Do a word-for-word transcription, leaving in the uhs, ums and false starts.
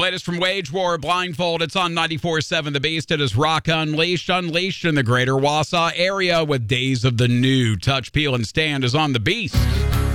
latest from Wage War, Blindfold. It's on ninety-four seven The Beast. It is Rock Unleashed, unleashed in the greater Wausau area with Days of the New. Touch, Peel, and Stand is on The Beast.